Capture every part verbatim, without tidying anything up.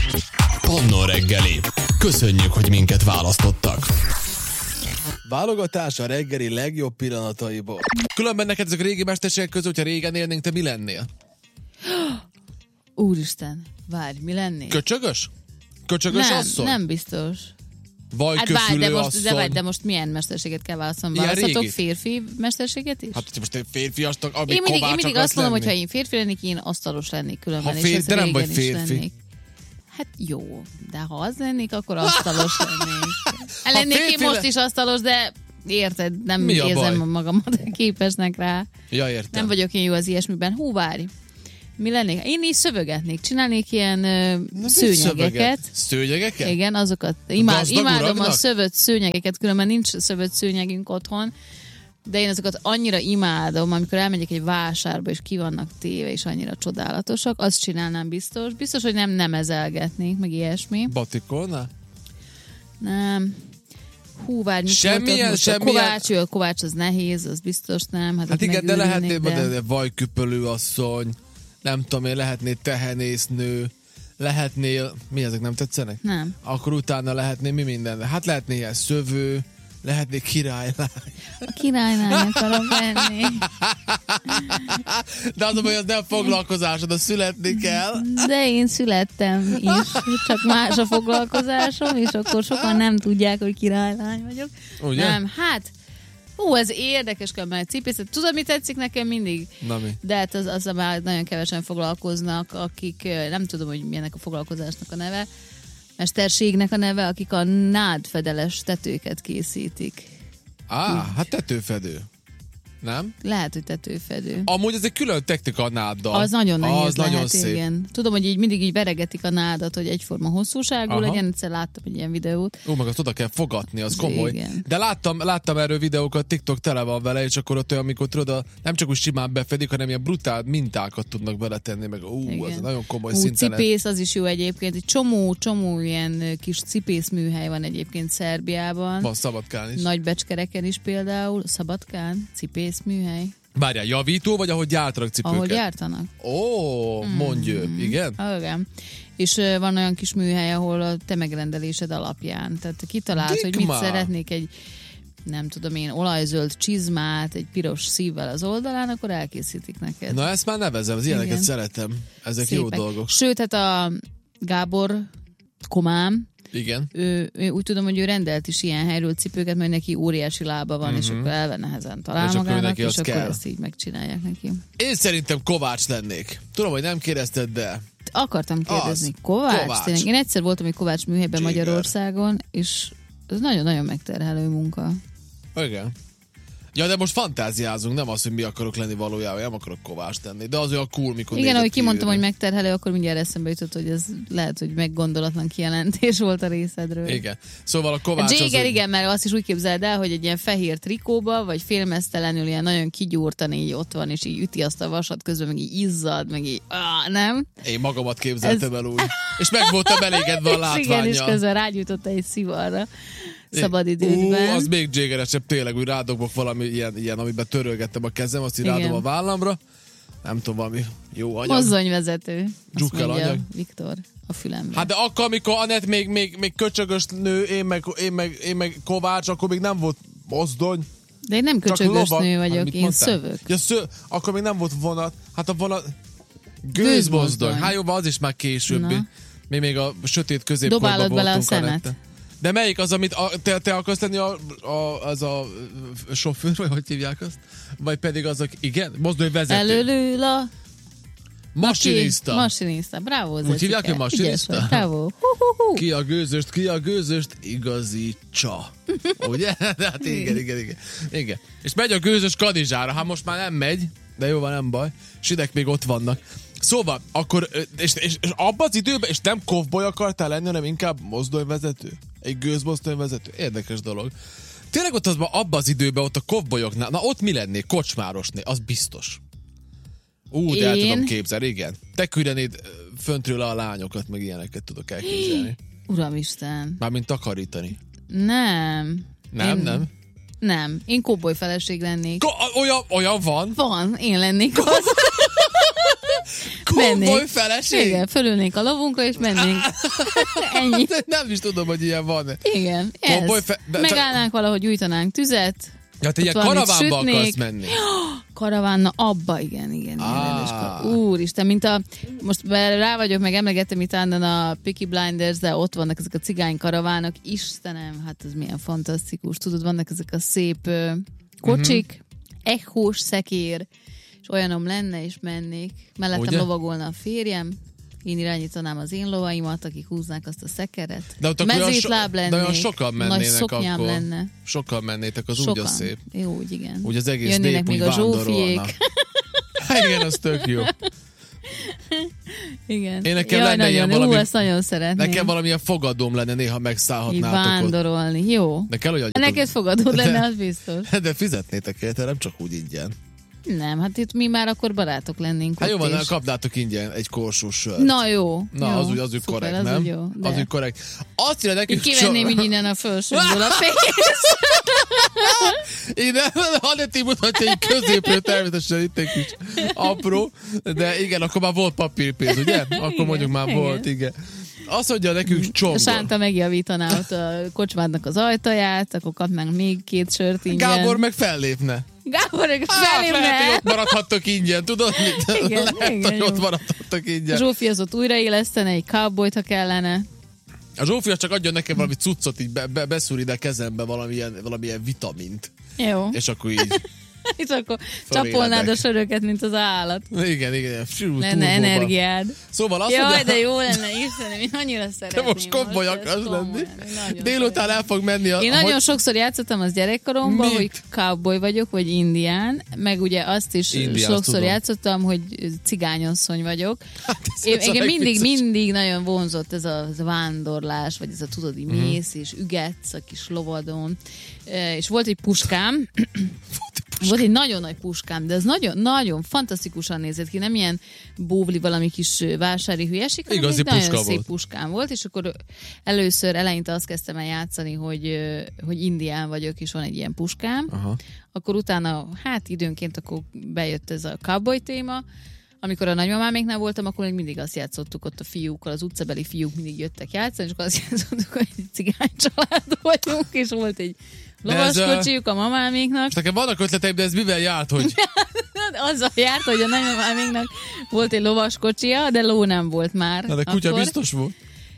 Pannon reggeli. Köszönjük, hogy minket választottak. Válogatás a reggeli legjobb pillanataiból. Különben neked ezek a régi mesterségek közül, hogyha régen élnénk, te mi lennél? Úristen, várj, mi lennél? Köcsögös? Köcsögös nem, asszony? Nem biztos. Vagy hát várj, de most, asszony? de, várj, de most milyen mesterséget kell válaszolnom? Választhatok férfi mesterséget is? Hát, hogy most egy férfiastak, amíg én mindig, én mindig azt mondom, lenni. hogy ha én férfi lennék, én asztalos lennék különben. Ha fér, és de nem vagy régen is férfi. Hát jó, de ha az lennék, akkor asztalos lennék. Lennék én férfi most le... is asztalos, de érted, nem Mi a érzem baj? magamat képesnek rá. Ja, értem. Nem vagyok én jó az ilyesmiben. Hú, várj. Mi lennék? Én is szövegetnék, csinálnék ilyen ö, szőnyegeket. Szőnyegeket? Igen, azokat. Imád, imádom uraknak? a szövött szőnyegeket, különben nincs szövött szőnyegünk otthon, de én azokat annyira imádom, amikor elmegyek egy vásárba, és ki vannak téve, és annyira csodálatosak, azt csinálnám biztos. Biztos, hogy nem nemezelgetnék, meg ilyesmi. Batikolna? Nem. Hú, várj, mit Semmilyen, most semmilyen... A Kovács, ő, a Kovács az nehéz, az biztos nem. Hát, Hát ott igen, de lehetnél megőrülnék, de... vajküpölő asszony, nem tudom én, lehetnél tehenésznő, lehetnél, mi ezek nem tetszenek? Nem. Akkor utána lehetnél mi minden? Hát lehetnél ilyen szövő, lehetnél királylány. A királylány akarok lenni. De az a baj, az nem foglalkozásod, az születni kell. De én születtem is, csak más a foglalkozásom, és akkor sokan nem tudják, hogy királylány vagyok. Ugye? Nem, hát, hú, ez érdekes, különben egy cipészet. Tudod, mi tetszik nekem mindig? Na mi? De hát az, az már nagyon kevesen foglalkoznak, akik, nem tudom, hogy milyenek a foglalkozásnak a neve, mesterségnek a neve, akik a nádfedeles tetőket készítik. Á, hát tetőfedő. Nem? Lehet, hogy tetőfedő. Amúgy ez egy külön technika a náddal. Az nagyon nehéz az lehet, nagyon szép. igen. Tudom, hogy így mindig így veregetik a nádat, hogy egyforma hosszúságú Aha. legyen. Egyszer láttam egy ilyen videót. Ó, meg azt oda kell fogatni, az Az komoly. igen. De láttam, láttam erről videókat, TikTok tele van vele, és akkor ott olyan, amikor tudod, a, nem csak úgy simán befedik, hanem ilyen brutál mintákat tudnak beletenni, meg ú, Igen. az nagyon komoly Ú, szinten. cipész, az is jó egyébként. Egy csomó, csomó ilyen kis cipészműhely van egyébként Szerbiában. Van Szabadkán is. Nagybecskereken is például. Szabadkán, cipészműhely. Várjál, javító, vagy ahogy gyártanak cipőket? Ahol gyártanak. Ó, mondj, mm. igen? Ah, igen. És uh, van olyan kis műhely, ahol a te megrendelésed alapján. Tehát kitalálsz, hogy mit szeretnék, egy nem tudom én, olajzöld csizmát, egy piros szívvel az oldalán, akkor elkészítik neked. Na ezt már nevezem, az ilyeneket Igen. szeretem. Ezek Szépek. jó dolgok. Sőt, hát a Gábor Komám, Igen. ő, ő, úgy tudom, hogy ő rendelt is ilyen helyről cipőket, mert neki óriási lába van, mm-hmm. és akkor elve nehezen talál És akkor magának, neki és az akkor kell. ezt így megcsinálják neki. Én szerintem Kovács lennék. Tudom, hogy nem kérdezted, de... Akartam kérdezni, Az. Kovács? Kovács. Tényleg, én egyszer voltam egy Kovács műhelyben Jéger. Magyarországon, és ez nagyon-nagyon megterhelő munka. Igen. Ja, de most fantáziázunk, nem az, hogy mi akarok lenni valójában, nem akarok Kovács lenni, de az olyan cool, mikor Igen, ahogy kimondtam, kívülről. hogy megterhelő, akkor mindjárt eszembe jutott, hogy ez lehet, hogy meggondolatlan kijelentés volt a részedről. Igen. Szóval a Kovács A Jéger, az, igen, mert azt is úgy képzeld el, hogy egy ilyen fehér trikóba, vagy félmeztelenül ilyen nagyon kigyúrtan így ott van, és így üti azt a vasat, közben meg így izzad, meg így, ah, nem? Én magamat képzeltem Ez- el úgy. És meg voltam elégedve a És igen, és látvánnyal. közben rágyújtotta egy szivarra Ú, szabadidődben. az még jégeresebb, tényleg, úgy rádobok valami ilyen, ilyen amiben törölgettem a kezem, azt így Igen. rádom a vállamra. Nem tudom, valami jó anyag. Mozdonyvezető. Azt Dzsukkal mondja anyag. Viktor a fülembe. Hát de akkor, amikor Anett még, még, még köcsögös nő, én meg, én, meg, én meg Kovács, akkor még nem volt mozdony. De én nem Csak köcsögös lovag. nő Hát vagyok, mit én mondtál? szövök. Ja, szö... Akkor még nem volt vonat. Hát a vonat... Gőzmozdony. Gőzmozdony. Hát jó, az is már későbbi. Na. Mi még a sötét középkorban Dobálod voltunk. bele a szemet. Anette. De melyik az, amit a, te, te akarsz lenni a, a, az a sofőr, vagy hogy hívják azt? Vagy pedig az a... Igen? Mozdonyvezető. Előlül a... Masinista. Masinista, bravo, Úgy hívják, hogy masinista? Ügyes vagy, bravo. Hu-hu-hu. Ki a gőzöst, ki a gőzöst igazítsa. Ugye? De hát igen, igen, igen, igen. És megy a gőzös Kadizsára. Hát most már nem megy, de jó van, nem baj. Sidek még ott vannak. Szóval, akkor, és, és, és abban az időben, és nem kovboly akartál lenni, hanem inkább mozdonyvezető? Egy gőzmozdonyvezető? Érdekes dolog. Tényleg ott az, abban az időben, ott a kovbolyoknál, na ott mi lennék? Kocsmárosné, az biztos. Ú, de el Én? tudom képzelni, igen. Te küldenéd föntről a lányokat, meg ilyeneket tudok elképzelni. Uramisten. Mármint takarítani. Nem. Nem, Én... nem. Nem. Én kóboly feleség lennék. Ko- olyan, olyan van? Van, én lennék az. mennék. Konvoj feleség? Igen, fölülnénk a lovunkra, és mennénk. Ennyi. Nem is tudom, hogy ilyen van. Igen, ez. Konvoj fe... de- Megállnánk valahogy, gyújtanánk tüzet. Hát egy ilyen valamit karavánba sütnék. akarsz menni. Karavánna, abba, igen, igen. Ah. igen Úristen, mint a, most rá vagyok, meg emlegettem itt ánden a Peaky Blinders, de ott vannak ezek a cigány karavánok. Istenem, hát ez milyen fantasztikus. Tudod, vannak ezek a szép ö, kocsik, uh-huh. echós szekér, és olyanom lenne, és mennék. Mellettem Ugye? lovagolna a férjem, én irányítanám az én lovaimat, akik húznák azt a szekeret. De ott akkor olyan, so, Mezítláb lennék, de olyan sokan mennének nagy szoknyám akkor. lenne. Sokan mennétek, az Sokan. úgy a szép. Jó, úgy igen. Úgy az egész Jönnének nép úgy még a zsófiék. vándorolna. Hát igen, az tök jó. Igen. Én nekem Jaj, lenne ilyen nagyon, valami- ú, ezt nagyon szeretném. Nekem valamilyen fogadóm lenne, néha Így megszállhatnátok ott. vándorolni. Jó. De kell, hogy adjatok. Neked fogadód lenne, De- az biztos. De fizetnétek érte, nem csak úgy ingyen. Nem, hát itt mi már akkor barátok lennénk Hát jó ott van, is. kapnátok ingyen egy korsós sört. Na jó. Na, jó. az úgy, az úgy Szuper, korrekt, az nem? úgy jó, de. Az úgy korrekt. Azt írja Így nekünk... kivenném so- így innen a felsőből a pénzt. Én Hanetti mutatja egy középről, természetesen itt egy kis apró, de igen, akkor már volt papírpénz, ugye? Akkor Igen, mondjuk már igen. volt, igen. Azt mondja nekünk csongor. Sánta megjavítaná ott a kocsmádnak az ajtaját, akkor kapnánk még két sört ingyen. Gábor meg fellépne. Gábor meg Hát lehet, hogy felépne. ott maradhattok ingyen, tudod mit? Igen, lehet, igen, hogy jó. ott maradhattok ingyen. Zsófi az ott újraélesztene, egy cowboyt, ha kellene. A Zsófi az csak adjon nekem valami cuccot, így be, be, beszúr ide kezembe valamilyen, valamilyen vitamint. Jó. És akkor így... És akkor Föléledek. csapolnád a söröket, mint az állat. Igen, igen. Fű, Lenne turbóban. energiád. Szóval azt Jaj, mondja, de jó lenne, Istenem, én annyira te szeretném. most komoly ezt akarsz komolyan, lenni. nagyon Délután el fog menni a... Én nagyon hogy... sokszor játszottam az gyerekkoromban, Mit? hogy cowboy vagyok, vagy indián, meg ugye azt is Indián, sokszor tudom. játszottam, hogy cigányasszony vagyok. Hát ez Én, az a engem mindig, legvicces. mindig nagyon vonzott ez a, ez a vándorlás, vagy ez a tudod, így mész és ügetsz a kis lovadon. E, És volt egy puskám, volt egy nagyon nagy puskám, de ez nagyon, nagyon fantasztikusan nézett ki, nem ilyen bóvli valami kis vásári hülyeség, hanem Igazi egy nagyon puska szép volt. puskám volt, és akkor először eleinte azt kezdtem el játszani, hogy, ö, hogy indián vagyok, és van egy ilyen puskám. Aha. Akkor utána, hát időnként akkor bejött ez a cowboy téma. Amikor a nagymamáméknál voltam, akkor még mindig azt játszottuk ott a fiúkkal, az utcabeli fiúk mindig jöttek játszani, és akkor azt játszottuk, hogy egy cigány család vagyunk, és volt egy De ez, lovaskocsijuk a mamáméknak. És nekem vannak ötleteim, de ez mivel járt, hogy... Azzal járt, hogy a nagymamáméknak volt egy lovaskocsia, de ló nem volt már. Na, de kutya akkor. biztos volt.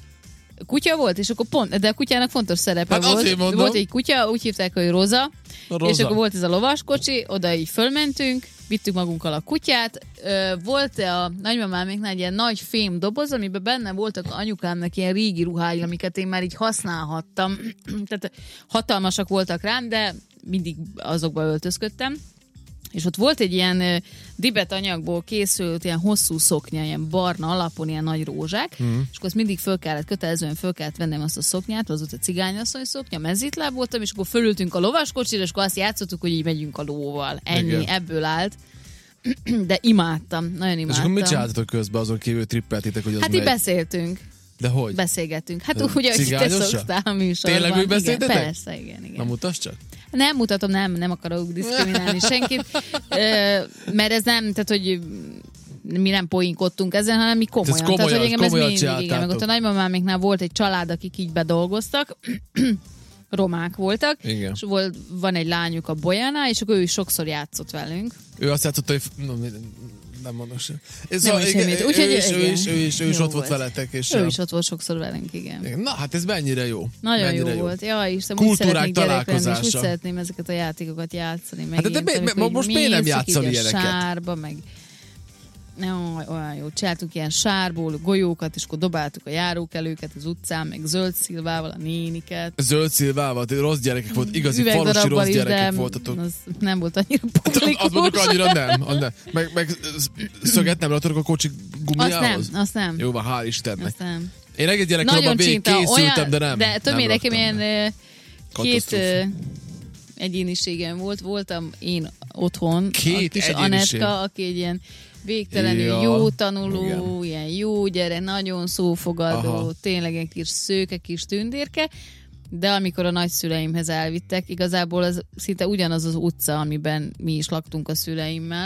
Kutya volt, és akkor pont, de a kutyának fontos szerepe Hát volt. azért mondom. Volt egy kutya, úgy hívták, hogy Roza, Roza. és akkor volt ez a lovaskocsi, oda így fölmentünk, vittük magunkkal a kutyát. Ö, volt a nagymamáméknál egy ilyen nagy fém doboz, amiben benne voltak anyukámnak ilyen régi ruhái, amiket én már így használhattam. Tehát hatalmasak voltak rám, de mindig azokba öltözködtem. És ott volt egy ilyen ö, dibet anyagból készült ilyen hosszú szoknya, ilyen barna alapon, ilyen nagy rózsák, Mhm. mm. és akkor azt mindig föl kellett, kötelezően föl kellett vennem azt a szoknyát, az volt a cigányasszony szoknya, mezítláb voltam, és akkor fölültünk a lovaskocsira, és akkor azt játszottuk, hogy így megyünk a lóval. Ennyi, Igen. ebből állt. De imádtam, nagyon És imádtam. akkor mit csináltatok közben, azon kívül trippeltétek, hogy az Hát így megy? beszéltünk. De hogy? Beszélgetünk. Hát Ö, úgy, hogy te cigányosan? szoktál a műsorban. Tényleg úgy Igen, beszéltetek? persze, igen, igen. Na mutasd csak. Nem mutatom, nem, nem akarok diszkriminálni senkit, ö, mert ez nem, tehát, hogy mi nem poinkodtunk ezen, hanem mi komolyan. Ez komolyan, tehát, hogy engem ez komolyan mindig, igen, meg csináltátok. ott a nagymamáméknál volt egy család, akik így bedolgoztak, romák voltak, Igen. és volt, van egy lányuk a Bolyánál, és akkor ő is sokszor játszott velünk. Ő azt játszotta, hogy... No, nem mondom sem. Ez Nem a, is igen, semmit. ő, Úgyhogy is, ő, igen. is, ő is, ő is Jó ott volt volt. veletek. És Ő is ott volt sokszor velünk, igen. igen. Na, hát ez mennyire jó. Nagyon mennyire jó, volt. Ja, Isten, úgy Kultúrák szeretnék gyerek lenni, és úgy találkozása. szeretném ezeket a játékokat játszani. Meg Hát de, de mi- mi- most miért nem játszol ilyeneket? Sárba, meg no, olyan jó. Csináltuk ilyen sárból golyókat, és akkor dobáltuk a járókelőket az utcán, meg zöld szilvával a néniket. Zöld szilvával, rossz gyerekek volt, igazi falusi Üvegdarabbal rossz is, gyerekek de voltatok. az nem volt annyira Az mondjuk publikus. annyira nem. Az nem. Meg, meg szöget nem raktatok a kocsi Azt gumiához? nem, azt nem. Jó van, hál' Istennek. Azt nem. Én egész gyerekkoromban Nagyon végig csinta, készültem, olyan, de nem. De tudom nem én, nekem raktam ilyen be. ö, két Katasztrófa. ö, egyéniségem volt. Voltam én otthon, Két a kis egyéniség. Anetka, aki egy ilyen végtelenül Ja, jó tanuló, igen. ilyen jó gyerek, nagyon szófogadó, Aha. tényleg egy kis szőke, kis tündérke, de amikor a nagyszüleimhez elvittek, igazából az szinte ugyanaz az utca, amiben mi is laktunk a szüleimmel,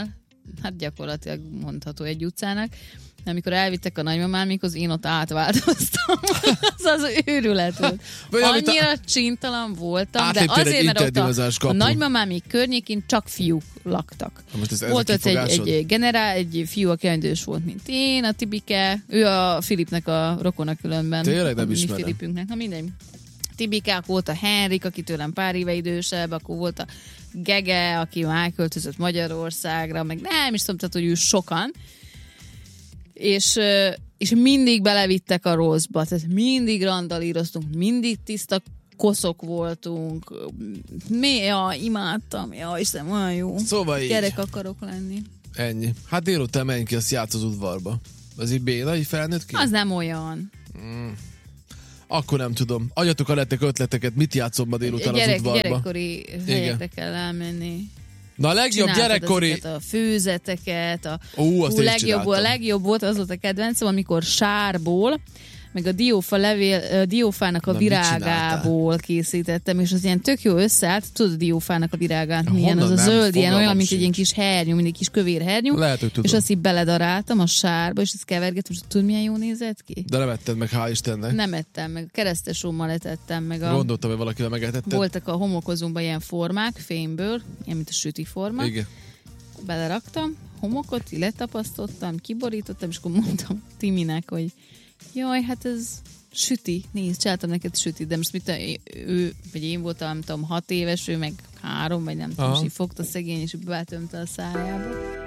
hát gyakorlatilag mondható egy utcának. Amikor elvittek a nagymamámikhoz, én ott átváltoztam. az az őrület volt. Annyira a... csintalan voltam, de azért, mert ott a, a nagymamámik környékén csak fiúk laktak. Ez, ez volt ott egy, egy generál, egy fiú, aki olyan idős volt, mint én, a Tibike, ő a Filipnek a rokona különben. Tényleg nem mi ismerem. Filipünknek, na mindegy. Tibikák, volt a Henrik, aki tőlem pár éve idősebb, akkor volt a Gege, aki már költözött Magyarországra, meg nem is tudom, tehát, hogy ő sokan. És, és mindig belevittek a rosszba, tehát mindig randalíroztunk, mindig tiszta koszok voltunk. Mi? Ja, imádtam. Ja, Istenem, olyan jó. Szóval így. Gyerek akarok lenni. Ennyi. Hát délután menjünk ki, azt játsz az udvarba. Az így Béla, így felnőtt ki? Az nem olyan. Mm. Akkor nem tudom. Adjatok a lettek ötleteket, mit játszom ma délután Gyerek, az udvarba. Gyerekkori helyekre kell elmenni. Na a legjobb Csináltad gyerekkori... a főzeteket, a, Ó, azt hú, legjobb, a legjobb volt, az volt a kedvencem, amikor sárból, meg a diófa levél, a diófának a Na, virágából készítettem, és az ilyen tök jó összeállt. Tudod a diófának a virágát milyen? Az a nem? zöld, ilyen olyan, mint sincs. egy ilyen kis hernyú, mint egy kis kövér hernyú. Lehet, hogy tudom. És azt így beledaráltam a sárba, és ezt kevergettem, és tudod, milyen jó nézett ki? De nem etted meg, hál' Istennek. Nem ettem meg, keresztesómmal etettem meg. A... Gondoltam, hogy valakivel megetetted. Voltak a homokozónkban ilyen formák, fémből, ilyen, mint a süti forma. Igen. Beleraktam, homokot, így letapasztottam, kiborítottam, és akkor mondtam Timinek, hogy jaj, hát ez süti, nézd, csináltam neked süti, de most mit ő, vagy én voltam, nem tudom, hat éves, ő meg három, vagy nem tudom, és így fogta szegény, és betömte a szájába.